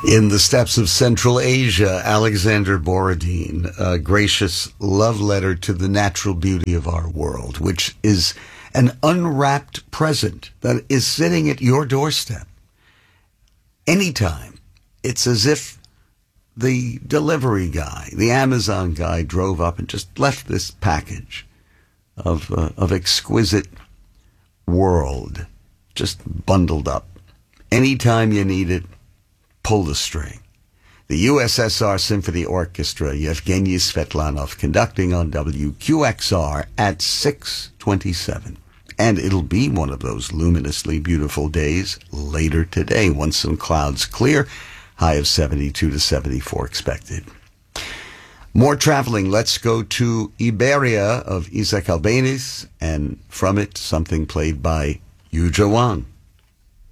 In the steppes of Central Asia, Alexander Borodin, a gracious love letter to the natural beauty of our world, which is an unwrapped present that is sitting at your doorstep. Anytime. It's as if the delivery guy, the Amazon guy, drove up and just left this package of exquisite world just bundled up. Anytime you need it, pull the string. The USSR Symphony Orchestra, Yevgeny Svetlanov, conducting on WQXR at 6:27. And it'll be one of those luminously beautiful days later today, once some clouds clear, high of 72 to 74 expected. More traveling. Let's go to Iberia of Isaac Albéniz, and from it, something played by Yuja Wang.